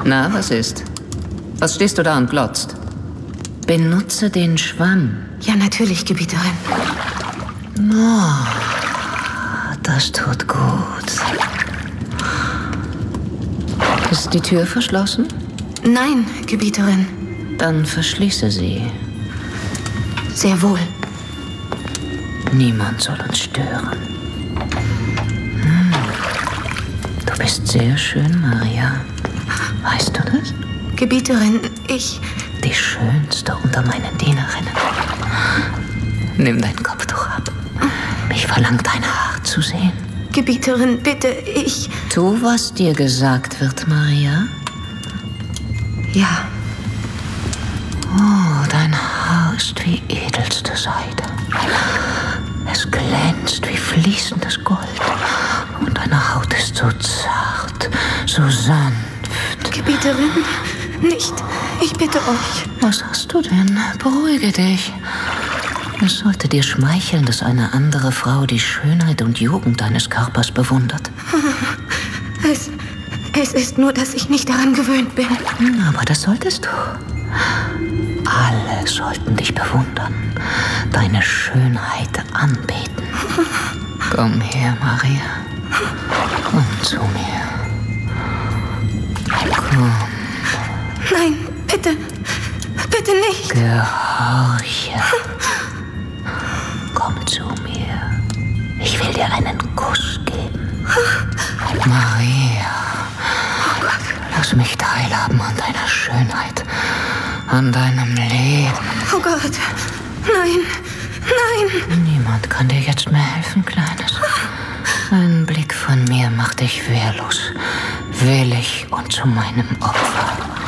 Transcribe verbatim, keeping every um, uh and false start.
Na, was ist? Was stehst du da und glotzt? Benutze den Schwamm. Ja, natürlich, Gebieterin. Oh, das tut gut. Ist die Tür verschlossen? Nein, Gebieterin. Dann verschließe sie. Sehr wohl. Niemand soll uns stören. Hm. Du bist sehr schön, Maria. Weißt du das? Gebieterin, ich... Die schönste unter meinen Dienerinnen. Nimm dein Kopftuch ab. Mich verlangt dein Haar zu sehen. Gebieterin, bitte, ich... Tu, was dir gesagt wird, Maria. Ja. Oh, dein Haar ist wie edelste Seide. Es glänzt wie fließendes Gold. Und deine Haut ist so zart, so sanft. Gebieterin, nicht. Ich bitte euch. Was hast du denn? Beruhige dich. Es sollte dir schmeicheln, dass eine andere Frau die Schönheit und Jugend deines Körpers bewundert. Es, es ist nur, dass ich nicht daran gewöhnt bin. Aber das solltest du. Alle sollten dich bewundern, deine Schönheit anbeten. Komm her, Maria. Komm zu mir. Komm. Nein, bitte. Bitte nicht. Gehorche. Komm zu mir. Ich will dir einen Kuss geben. Maria. Oh Gott. Lass mich teilhaben an deiner Schönheit. An deinem Leben. Oh Gott. Nein. Nein. Niemand kann dir jetzt mehr helfen, Kleines. Ein Blick von mir macht dich wehrlos, willig und zu meinem Opfer.